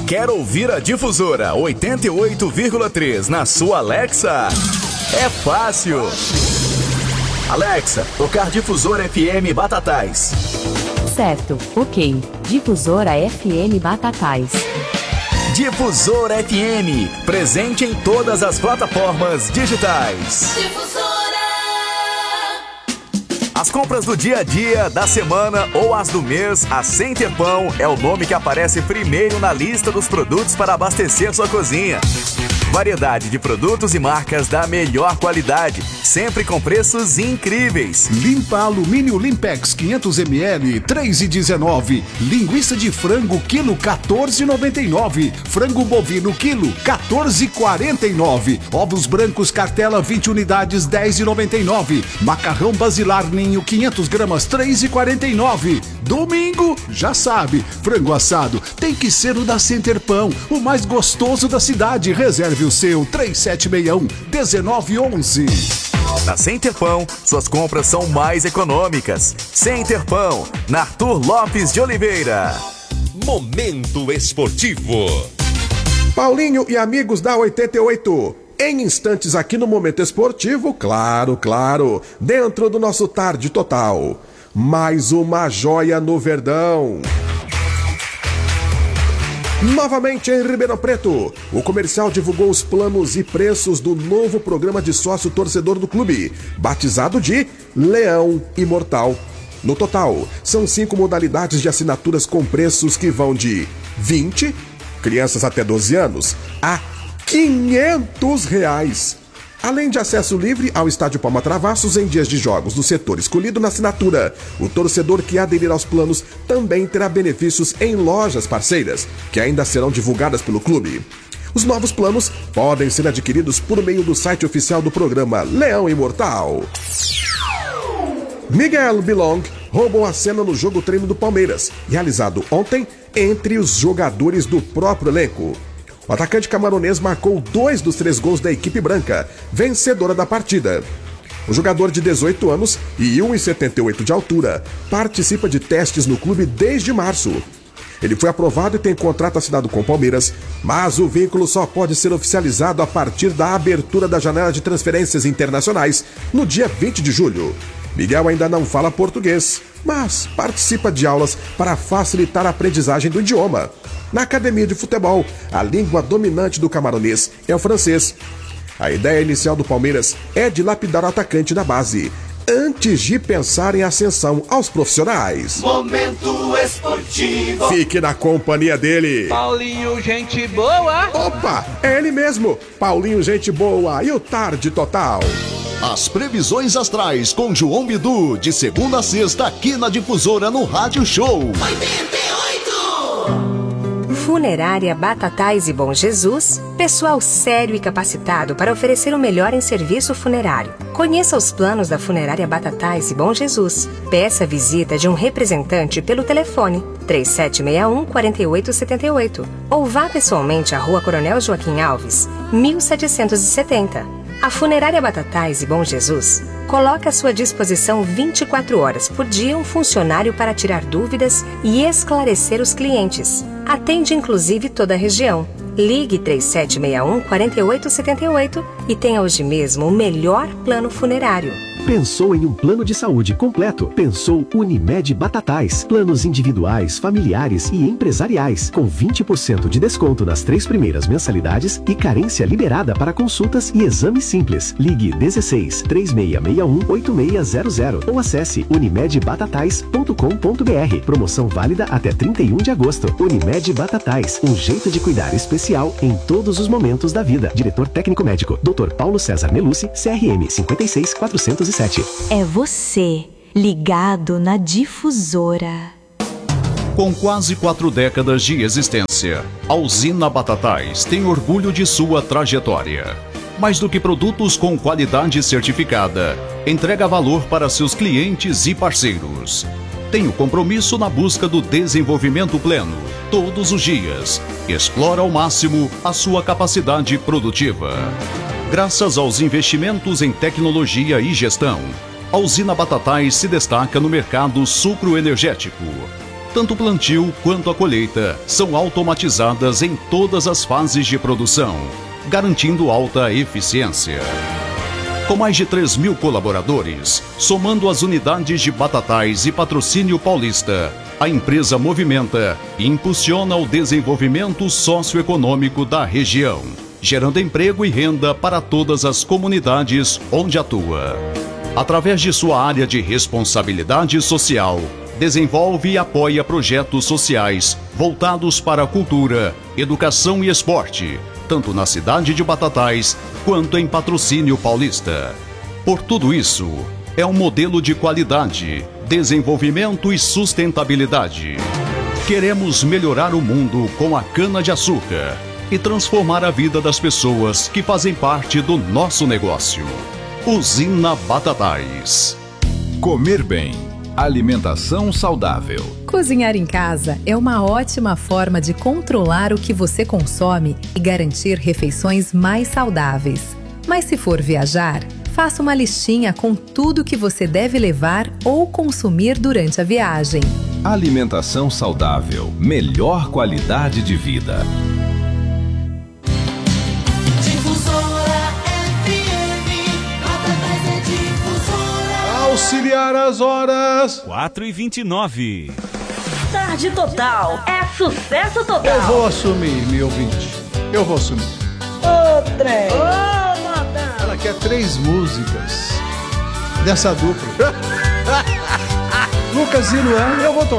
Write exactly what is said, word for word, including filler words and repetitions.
Quer ouvir a Difusora oitenta e oito vírgula três na sua Alexa? É fácil. Alexa, tocar Difusora F M Batatais. Certo, ok. Difusora F M Batatais. Difusora F M, presente em todas as plataformas digitais. Difusora! As compras do dia a dia, da semana ou as do mês, a Center Pão é o nome que aparece primeiro na lista dos produtos para abastecer sua cozinha. Variedade de produtos e marcas da melhor qualidade, sempre com preços incríveis. Limpa alumínio Limpex quinhentos mililitros, três reais e dezenove centavos. Linguiça de frango quilo quatorze reais e noventa e nove centavos. Frango bovino quilo quatorze reais e quarenta e nove centavos. Ovos brancos cartela vinte unidades dez reais e noventa e nove centavos. Macarrão basilar ninho quinhentas gramas três reais e quarenta e nove centavos. Domingo, já sabe, frango assado tem que ser o da Center Pão, o mais gostoso da cidade. Reserve o seu três sete seis um, um nove um um. Na Center Pão, suas compras são mais econômicas. Center Pão, na Arthur Lopes de Oliveira. Momento Esportivo. Paulinho e amigos da oitenta e oito. Em instantes aqui no Momento Esportivo, claro, claro, dentro do nosso Tarde Total. Mais uma joia no Verdão. Novamente em Ribeirão Preto, o comercial divulgou os planos e preços do novo programa de sócio torcedor do clube, batizado de Leão Imortal. No total, são cinco modalidades de assinaturas com preços que vão de vinte, crianças até doze anos, a quinhentos reais. Além de acesso livre ao Estádio Palma Travassos em dias de jogos do setor escolhido na assinatura, o torcedor que aderir aos planos também terá benefícios em lojas parceiras, que ainda serão divulgadas pelo clube. Os novos planos podem ser adquiridos por meio do site oficial do programa Leão Imortal. Miguel Bilong roubou a cena no jogo treino do Palmeiras, realizado ontem entre os jogadores do próprio elenco. O atacante camaronês marcou dois dos três gols da equipe branca, vencedora da partida. O jogador de dezoito anos e um metro e setenta e oito de altura participa de testes no clube desde março. Ele foi aprovado e tem contrato assinado com o Palmeiras, mas o vínculo só pode ser oficializado a partir da abertura da janela de transferências internacionais no dia vinte de julho. Miguel ainda não fala português, mas participa de aulas para facilitar a aprendizagem do idioma. Na academia de futebol, a língua dominante do camaronês é o francês. A ideia inicial do Palmeiras é de lapidar o atacante na base, antes de pensar em ascensão aos profissionais. Momento Esportivo. Fique na companhia dele. Paulinho, gente boa. Opa, é ele mesmo, Paulinho, gente boa e o Tarde Total. As previsões astrais com João Bidu, de segunda a sexta, aqui na Difusora, no Rádio Show. oitenta e oito. Funerária Batatais e Bom Jesus, pessoal sério e capacitado para oferecer o melhor em serviço funerário. Conheça os planos da Funerária Batatais e Bom Jesus. Peça a visita de um representante pelo telefone três sete seis um, quatro oito sete oito ou vá pessoalmente à Rua Coronel Joaquim Alves, mil setecentos e setenta. A Funerária Batatais e Bom Jesus coloca à sua disposição vinte e quatro horas por dia um funcionário para tirar dúvidas e esclarecer os clientes. Atende inclusive toda a região. Ligue três sete seis um, quatro oito sete oito e tenha hoje mesmo o melhor plano funerário. Pensou em um plano de saúde completo? Pensou Unimed Batatais. Planos individuais, familiares e empresariais, com vinte por cento de desconto nas três primeiras mensalidades e carência liberada para consultas e exames simples. Ligue dezesseis, três seis seis um, oito seis zero zero ou acesse unimed batatais ponto com ponto br. Promoção válida até trinta e um de agosto. Unimed Batatais, um jeito de cuidar especial em todos os momentos da vida. Diretor técnico médico, doutor Paulo César Melucci, C R M cinquenta e seis, quatrocentos e sete. É você, ligado na Difusora. Com quase quatro décadas de existência, a Usina Batatais tem orgulho de sua trajetória. Mais do que produtos com qualidade certificada, entrega valor para seus clientes e parceiros. Tem o compromisso na busca do desenvolvimento pleno, todos os dias. Explora ao máximo a sua capacidade produtiva. Graças aos investimentos em tecnologia e gestão, a Usina Batatais se destaca no mercado sucroenergético. Tanto o plantio quanto a colheita são automatizadas em todas as fases de produção, garantindo alta eficiência. Com mais de três mil colaboradores, somando as unidades de Batatais e Patrocínio Paulista, a empresa movimenta e impulsiona o desenvolvimento socioeconômico da região, gerando emprego e renda para todas as comunidades onde atua. Através de sua área de responsabilidade social, desenvolve e apoia projetos sociais voltados para a cultura, educação e esporte, tanto na cidade de Batatais quanto em Patrocínio Paulista. Por tudo isso, é um modelo de qualidade, desenvolvimento e sustentabilidade. Queremos melhorar o mundo com a cana-de-açúcar e transformar a vida das pessoas que fazem parte do nosso negócio. Usina Batatais. Comer bem. Alimentação saudável. Cozinhar em casa é uma ótima forma de controlar o que você consome e garantir refeições mais saudáveis. Mas se for viajar, faça uma listinha com tudo que você deve levar ou consumir durante a viagem. Alimentação saudável. Melhor qualidade de vida. Auxiliar as horas. quatro e vinte e nove. Tarde Total. É sucesso total. Eu vou assumir, meu ouvinte. Eu vou assumir. Ô, trem. Ô, modão. Ela quer três músicas dessa dupla. Lucas e Luan, eu vou tocar.